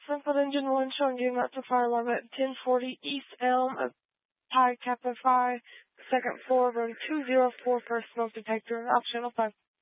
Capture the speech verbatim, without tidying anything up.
Central Engine one showing getting out to fire alarm at ten forty East Elm of Pi Kappa Phi, second floor, room two oh four for smoke detector, off channel five.